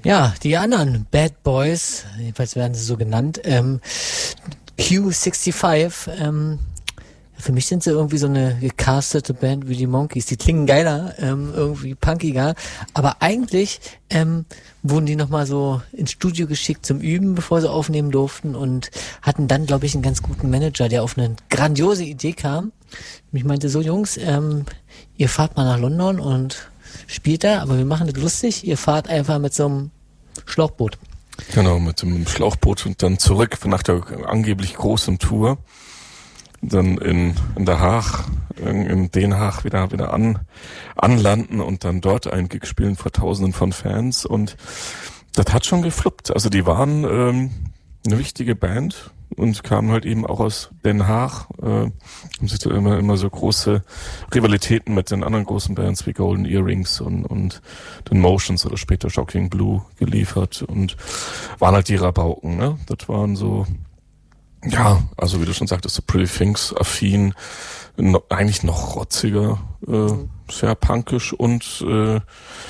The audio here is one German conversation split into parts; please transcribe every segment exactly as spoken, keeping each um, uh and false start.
Ja, die anderen Bad Boys, jedenfalls werden sie so genannt, ähm, Q sechsundsiebzig, ähm, für mich sind sie irgendwie so eine gecastete Band wie die Monkees. Die klingen geiler, ähm, irgendwie punkiger. Aber eigentlich ähm, wurden die nochmal so ins Studio geschickt zum Üben, bevor sie aufnehmen durften und hatten dann, glaube ich, einen ganz guten Manager, der auf eine grandiose Idee kam. Ich meinte so, Jungs, ähm, ihr fahrt mal nach London und spielt da, aber wir machen das lustig. Ihr fahrt einfach mit so einem Schlauchboot. Genau, mit dem Schlauchboot und dann zurück nach der angeblich großen Tour. Dann in, in Der Haag, in Den Haag wieder, wieder an, anlanden und dann dort einen Gig spielen vor Tausenden von Fans und das hat schon gefluppt. Also die waren, ähm, eine wichtige Band und kamen halt eben auch aus Den Haag, äh, haben sich da immer, immer so große Rivalitäten mit den anderen großen Bands wie Golden Earrings und, und den Motions oder später Shocking Blue geliefert und waren halt die Rabauken, ne? Das waren so, ja, also wie du schon sagtest, so Pretty Things affin, no, eigentlich noch rotziger, äh, sehr punkisch und äh,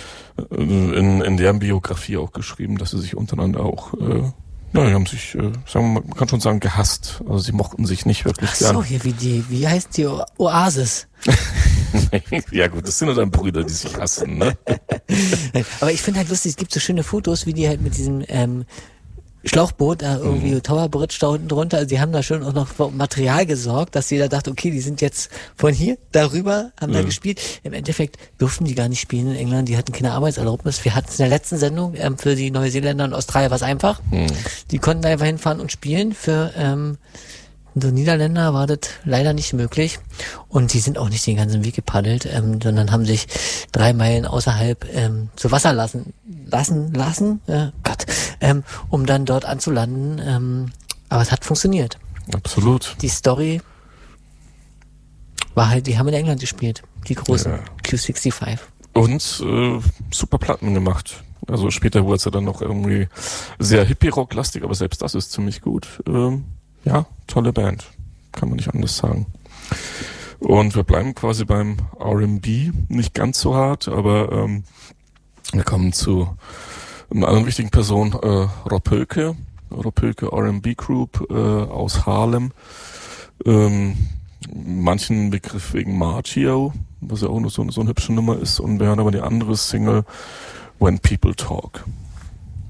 in, in deren Biografie auch geschrieben, dass sie sich untereinander auch, äh, ja, die haben sich, äh, sagen wir mal, man kann schon sagen, gehasst. Also sie mochten sich nicht wirklich Ach gern. so, hier wie die, wie heißt die O- Oasis? Ja gut, das sind nur dann Brüder, die sich hassen, ne? Aber ich finde halt lustig, es gibt so schöne Fotos, wie die halt mit diesem ähm, Schlauchboot, da irgendwie mhm. Tower Bridge da unten drunter, also die haben da schon auch noch für Material gesorgt, dass jeder dachte, okay, die sind jetzt von hier darüber, haben ja. da gespielt. Im Endeffekt durften die gar nicht spielen in England, die hatten keine Arbeitserlaubnis. Wir hatten es in der letzten Sendung ähm, für die Neuseeländer und Australier was einfach. Mhm. Die konnten da einfach hinfahren und spielen. Für ähm, so Niederländer war das leider nicht möglich und die sind auch nicht den ganzen Weg gepaddelt, ähm, sondern haben sich drei Meilen außerhalb ähm, zu Wasser lassen, lassen, lassen, äh, Gott, ähm, um dann dort anzulanden. Ähm, aber es hat funktioniert. Absolut. Die Story war halt, die haben in England gespielt, die großen ja. Q sechsundsiebzig. Und äh, super Platten gemacht. Also später wurde es ja dann noch irgendwie sehr Hippie-Rock-lastig, aber selbst das ist ziemlich gut. Ähm, Ja, tolle Band. Kann man nicht anders sagen. Und wir bleiben quasi beim R and B. Nicht ganz so hart, aber ähm, wir kommen zu einer anderen wichtigen Person, äh, Rob Hölke. Rob Hölke R and B Group äh, aus Harlem. Ähm, manchen Begriff wegen Margio, was ja auch nur so, so eine hübsche Nummer ist. Und wir hören aber die andere Single, When People Talk.